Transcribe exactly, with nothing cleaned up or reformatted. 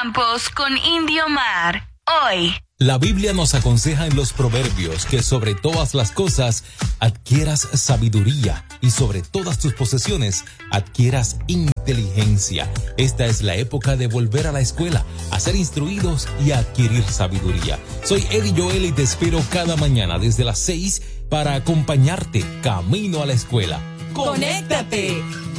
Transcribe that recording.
Campos con Indio Mar. Hoy. La Biblia nos aconseja en los Proverbios que sobre todas las cosas adquieras sabiduría y sobre todas tus posesiones adquieras inteligencia. Esta es la época de volver a la escuela, a ser instruidos y a adquirir sabiduría. Soy Eddie Joel y te espero cada mañana desde las seis para acompañarte camino a la escuela. ¡Conéctate!